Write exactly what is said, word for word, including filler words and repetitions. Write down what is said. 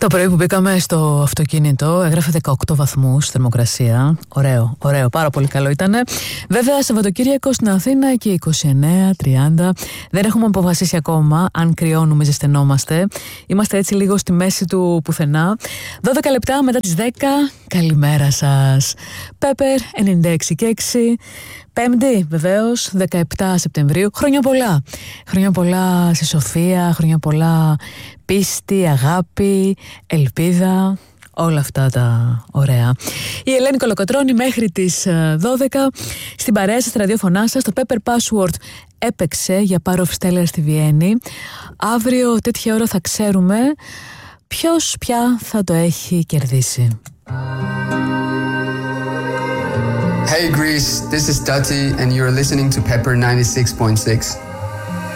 Το πρωί που μπήκαμε στο αυτοκίνητο έγραφε δεκαοκτώ βαθμούς θερμοκρασία. Ωραίο, ωραίο, πάρα πολύ καλό ήτανε. Βέβαια, Σαββατοκύριακο στην Αθήνα και είκοσι εννέα τριάντα. Δεν έχουμε αποφασίσει ακόμα αν κρυώνουμε, ζεσθενόμαστε. Είμαστε έτσι λίγο στη μέση του πουθενά. δώδεκα λεπτά μετά τις δέκα. Καλημέρα σας. Πέπερ ενενήντα έξι και έξι. Πέμπτη, βεβαίως, δεκαεπτά Σεπτεμβρίου. Χρόνια πολλά. Χρόνια πολλά στη Σοφία, χρόνια πολλά πίστη, αγάπη, ελπίδα, όλα αυτά τα ωραία. Η Ελένη Κολοκοτρώνη μέχρι τις δώδεκα στην παρέα σας, στα ραδιόφωνά σας. Το Pepper Password έπαιξε για Power of Stellar στη Βιέννη. Αύριο τέτοια ώρα θα ξέρουμε ποιος πια θα το έχει κερδίσει. Hey Greece, this is Dati and you're listening to Pepper ninety-six point six.